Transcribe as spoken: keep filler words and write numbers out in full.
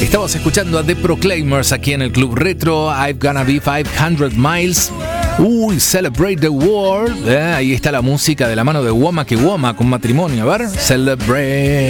Estamos escuchando a The Proclaimers aquí en el Club Retro. I'm Gonna Be quinientos Miles. Uy, Celebrate the World. Eh, ahí está la música de la mano de Woma que Woma con Matrimonio. A ver, Celebrate.